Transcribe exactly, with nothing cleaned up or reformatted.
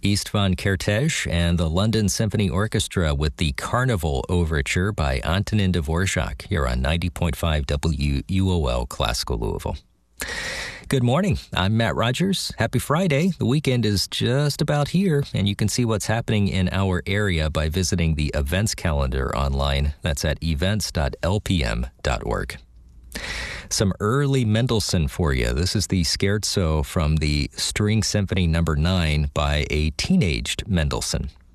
Istvan Kertész and the London Symphony Orchestra with the Carnival Overture by Antonin Dvorak here on ninety point five W U O L Classical Louisville. Good morning. I'm Matt Rogers. Happy Friday. The weekend is just about here, and you can see what's happening in our area by visiting the events calendar online. That's at events dot l p m dot org. Some early Mendelssohn for you. This is the Scherzo from the String Symphony Number nine by a teenaged Mendelssohn.